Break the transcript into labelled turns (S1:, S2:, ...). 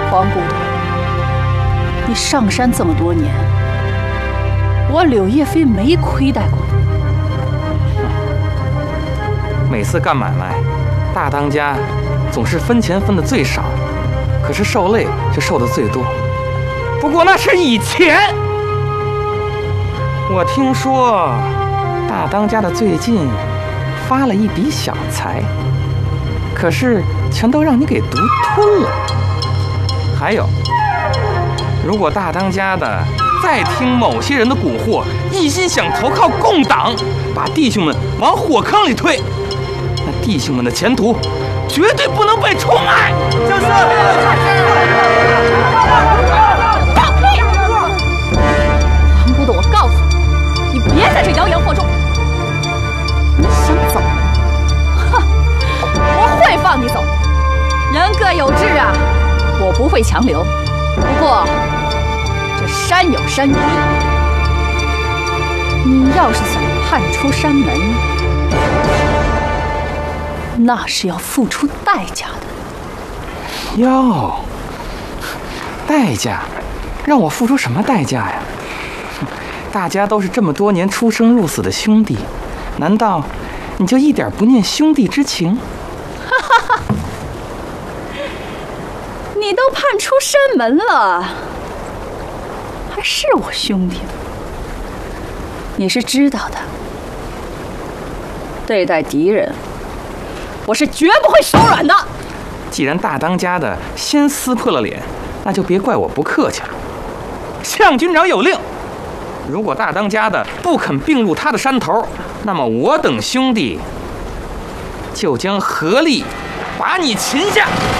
S1: 黄骨头，你上山这么多年，我柳叶飞没亏待过你。
S2: 每次干买卖，大当家总是分钱分的最少，可是受累却受的最多。不过那是以前。我听说大当家的最近发了一笔小财，可是全都让你给独吞了。还有，如果大当家的再听某些人的蛊惑，一心想投靠共党，把弟兄们往火坑里推，那弟兄们的前途绝对不能被出卖。
S3: 就是。
S1: 放屁！黄骨头，我告诉你，你别在这妖言惑众。你想走？哼，我会放你走。人各有志啊，我不会强留。不过这山有山有路，你要是想叛出山门，那是要付出代价的。
S2: 哟，代价？让我付出什么代价呀？大家都是这么多年出生入死的兄弟，难道你就一点不念兄弟之情？
S1: 哈哈，你都叛出山门了，还是我兄弟呢？你是知道的，对待敌人，我是绝不会手软的。
S2: 既然大当家的先撕破了脸，那就别怪我不客气了。向军长有令，如果大当家的不肯并入他的山头，那么我等兄弟就将合力把你擒下。